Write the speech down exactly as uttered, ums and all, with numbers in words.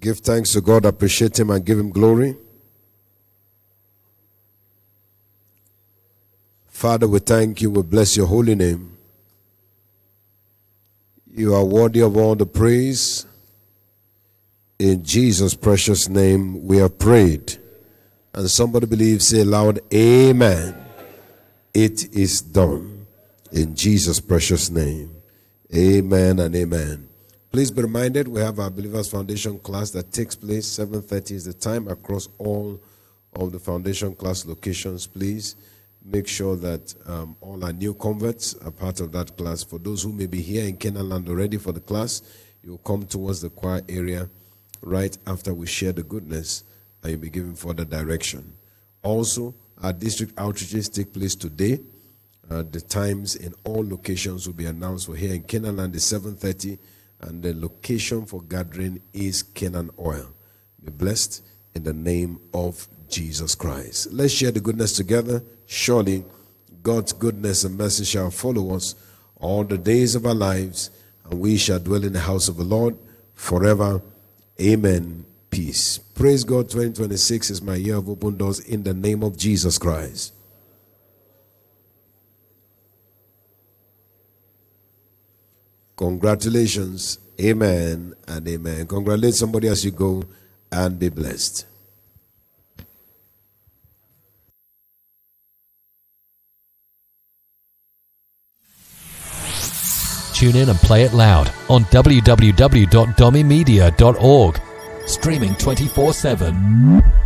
Give thanks to God, appreciate Him, and give Him glory. Father, we thank you, we bless your holy name. You are worthy of all the praise. In Jesus' precious name we have prayed. And somebody believes, say loud, amen. It is done. In Jesus' precious name. Amen and amen. Please be reminded, we have our Believers Foundation class that takes place. seven thirty is the time across all of the foundation class locations. Please make sure that um, all our new converts are part of that class. For those who may be here in Canaan land already for the class, you'll come towards the choir area right after we share the goodness, and you'll be given further direction. Also, our district outreaches take place today. Uh, the times in all locations will be announced. For here in Canaan land is seven thirty. And the location for gathering is Canaan Oil. Be blessed in the name of Jesus Christ. Let's share the goodness together. Surely God's goodness and mercy shall follow us all the days of our lives, and we shall dwell in the house of the Lord forever. Amen. Peace. Praise God. twenty twenty-six is my year of open doors in the name of Jesus Christ. Congratulations. Amen and amen. Congratulate somebody as you go and be blessed. Tune in and play it loud on w w w dot domi media dot org. Streaming twenty-four seven.